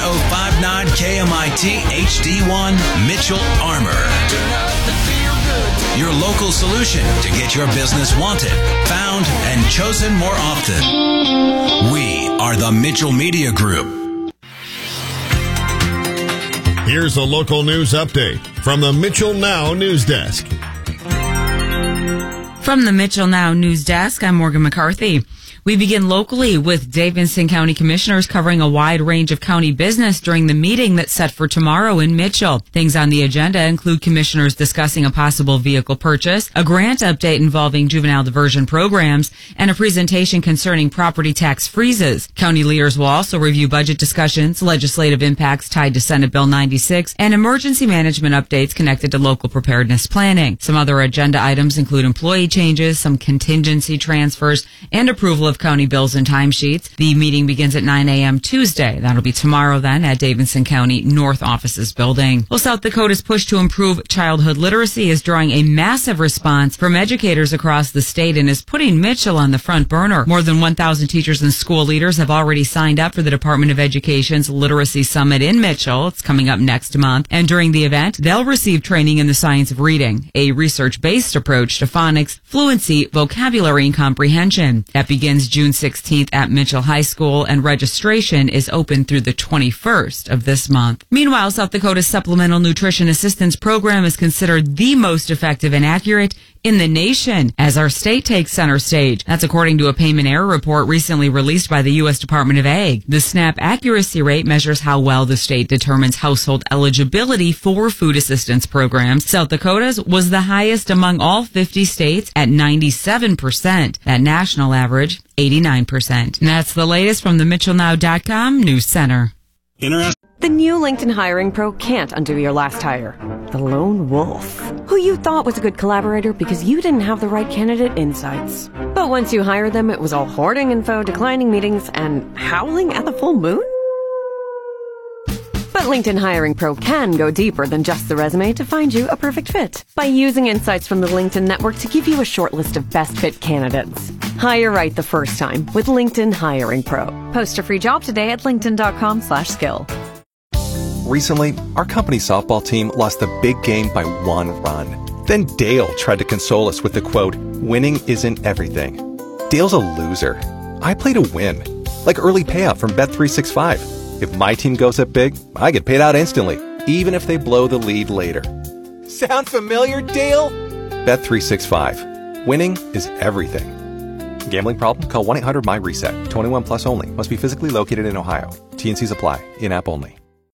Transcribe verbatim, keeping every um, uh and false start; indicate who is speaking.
Speaker 1: oh five point nine K M I T H D one, Mitchell Armor. Your local solution to get your business wanted, found, and chosen more often. We are the Mitchell Media Group.
Speaker 2: Here's a local news update from the Mitchell Now News Desk.
Speaker 3: From the Mitchell Now News Desk, I'm Morgan McCarthy. We begin locally with Davidson County Commissioners covering a wide range of county business during the meeting that's set for tomorrow in Mitchell. Things on the agenda include commissioners discussing a possible vehicle purchase, a grant update involving juvenile diversion programs, and a presentation concerning property tax freezes. County leaders will also review budget discussions, legislative impacts tied to Senate Bill ninety-six, and emergency management updates connected to local preparedness planning. Some other agenda items include employee changes, some contingency transfers, and approval of county bills and timesheets. The meeting begins at nine a.m. Tuesday. That'll be tomorrow then at Davidson County North Offices building. Well, South Dakota's push to improve childhood literacy is drawing a massive response from educators across the state and is putting Mitchell on the front burner. More than one thousand teachers and school leaders have already signed up for the Department of Education's Literacy Summit in Mitchell. It's coming up next month. And during the event, they'll receive training in the science of reading, a research-based approach to phonics, fluency, vocabulary, and comprehension. That begins June sixteenth at Mitchell High School, and registration is open through the twenty-first of this month. Meanwhile, South Dakota's Supplemental Nutrition Assistance Program is considered the most effective and accurate in the nation as our state takes center stage. That's according to a payment error report recently released by the U S Department of Ag. The SNAP accuracy rate measures how well the state determines household eligibility for food assistance programs. South Dakota's was the highest among all fifty states at ninety-seven percent. That national average, eighty-nine percent. And that's the latest from the Mitchell Now dot com News Center.
Speaker 4: Inter- the new LinkedIn Hiring Pro can't undo your last hire. The lone wolf, who you thought was a good collaborator because you didn't have the right candidate insights. But once you hired them, it was all hoarding info, declining meetings, and howling at the full moon? But LinkedIn Hiring Pro can go deeper than just the resume to find you a perfect fit by using insights from the LinkedIn network to give you a short list of best fit candidates. Hire right the first time with LinkedIn Hiring Pro. Post a free job today at linkedin.com slash skill.
Speaker 5: Recently, our company softball team lost the big game by one run. Then Dale tried to console us with the quote, "Winning isn't everything." Dale's a loser. I play to win, like early payout from Bet three sixty-five. If my team goes up big, I get paid out instantly, even if they blow the lead later. Sound familiar, Dale? Bet three sixty-five. Winning is everything. Gambling problem? Call one eight hundred M Y RESET. twenty-one plus only. Must be physically located in Ohio. T and Cs apply. In-app only.